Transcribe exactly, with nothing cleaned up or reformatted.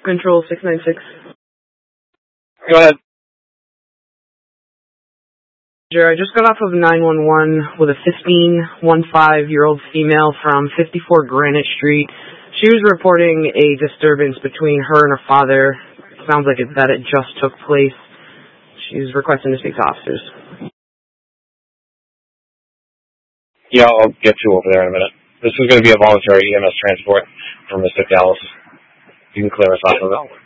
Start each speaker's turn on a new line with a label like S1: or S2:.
S1: Control six nine six.
S2: Go ahead.
S1: I just got off of nine one one with a fifteen, one-five-year-old female from fifty-four Granite Street. She was reporting a disturbance between her and her father. Sounds like it, that it just took place. She's requesting to speak to officers.
S2: Yeah, I'll get you over there in a minute. This is going to be a voluntary E M S transport from Mystic Dallas. You can clear us off of it.